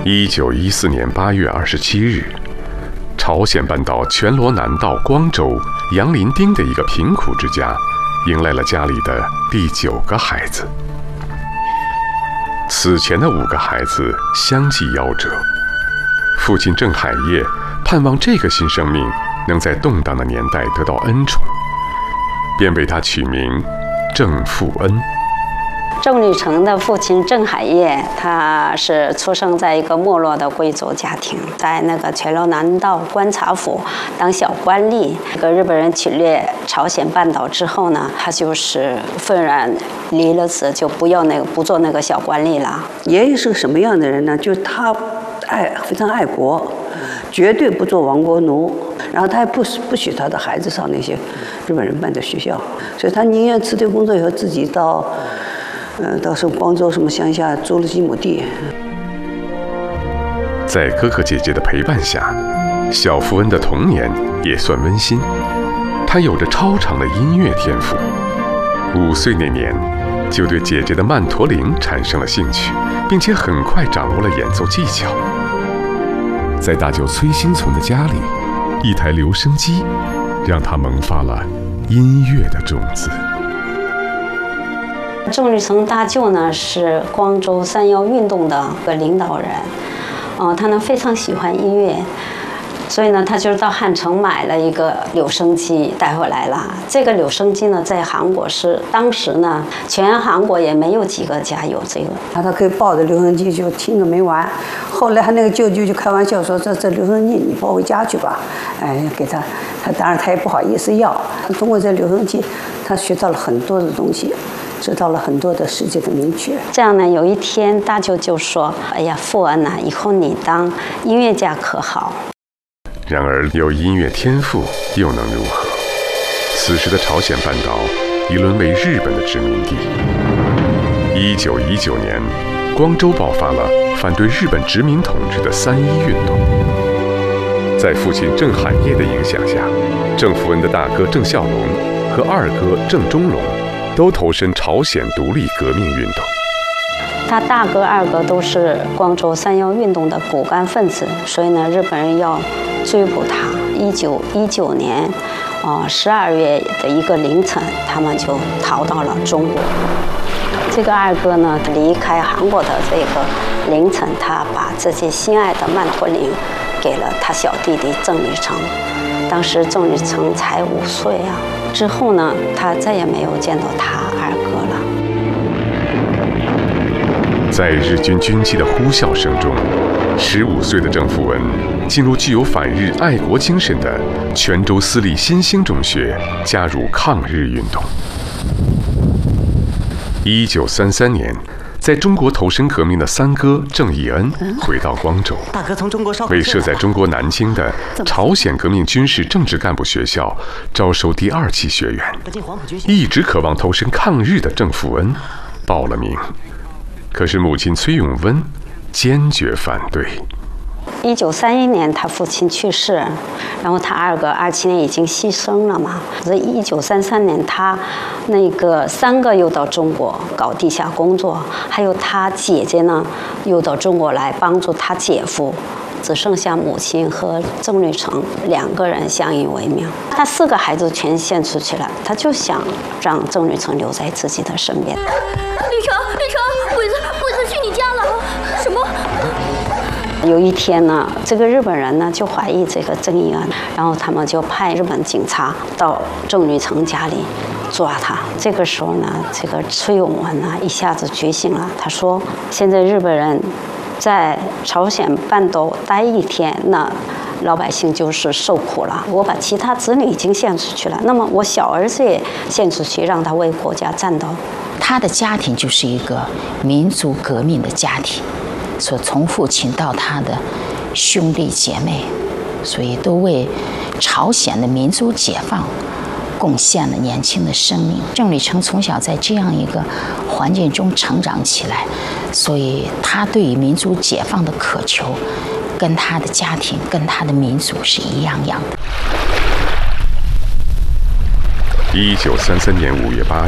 1914年8月27日，朝鲜半岛全罗南道光州杨林町的一个贫苦之家，迎来了家里的第9个孩子。此前的5个孩子相继夭折，父亲郑海业盼望这个新生命能在动荡的年代得到恩宠，便为他取名郑富恩。 郑履成的父亲郑海业，他是出生在一个没落的贵族家庭，在那个全罗南道观察府当小官吏。这个日本人侵略朝鲜半岛之后呢，他就是愤然离了职，就不做那个小官吏了。 爷爷是个什么样的人呢？就是他非常爱国，绝对不做亡国奴。然后他也不许他的孩子上那些日本人办的学校，所以他宁愿辞退工作以后自己到什么光州什么乡下租了几亩地。 在哥哥姐姐的陪伴下，小富恩的童年也算温馨。他有着超长的音乐天赋，5岁那年就对姐姐的曼陀铃产生了兴趣，并且很快掌握了演奏技巧。在大舅崔新存的家里，一台留声机让他萌发了音乐的种子。 郑履成大舅呢是光州3·1运动的一个领导人，他呢非常喜欢音乐，所以呢他就到汉城买了一个留声机带回来了。这个留声机呢在韩国是当时呢全韩国也没有几个家有这个。 他可以抱着留声机就听个没完。后来他那个舅舅就开玩笑说：“这留声机你抱回家去吧。”给他当然他也不好意思要。通过这留声机，他学到了很多的东西。知道了很多的世界的名曲。 这样呢，有一天大舅就说：“哎呀，富恩呐，以后你当音乐家可好？” 然而，有音乐天赋又能如何？此时的朝鲜半岛已沦为日本的殖民地。1919年，光州爆发了反对日本殖民统治的3·1运动。在父亲郑海业的影响下，郑富恩的大哥郑孝龙和二哥郑中龙都投身朝鲜独立革命运动。 他大哥、二哥都是光州3·1运动的骨干分子，所以呢，日本人要追捕他。1919年，12月的一个凌晨，他们就逃到了中国。这个二哥呢，离开韩国的这个凌晨，他把自己心爱的曼陀铃给了他小弟弟郑履成。当时郑履成才5岁啊。之后呢，他再也没有见到他二哥了。 在日军军机的呼啸声中，15岁的郑富恩进入具有反日爱国精神的泉州私立新兴中学，加入抗日运动。1933年，在中国投身革命的三哥郑义恩回到光州，为设在中国南京的朝鲜革命军事政治干部学校招收第2期学员。一直渴望投身抗日的郑富恩报了名，可是母亲崔永温坚决反对。 1931年，他父亲去世，然后他二哥27年已经牺牲了嘛。1933年，他那个3个又到中国搞地下工作，还有他姐姐呢，又到中国来帮助他姐夫，只剩下母亲和郑履成2个人相依为命。他4个孩子全献出去了，他就想让郑履成留在自己的身边。 履成，鬼子去你家了？什么？ 有一天呢，这个日本人呢就怀疑这个郑义恩，然后他们就派日本警察到郑履成家里抓他。这个时候呢，这个崔永文呢一下子觉醒了，他说：“现在日本人在朝鲜半岛待1天，那老百姓就是受苦了。我把其他子女已经献出去了，那么我小儿子也献出去，让他为国家战斗。” 他的家庭就是一个民族革命的家庭。所从父亲到他的兄弟姐妹，所以都为朝鲜的民族解放贡献了年轻的生命。郑履成从小在这样一个环境中成长起来，所以他对于民族解放的渴求，跟他的家庭、跟他的民族是一样的。 1933年5月8日。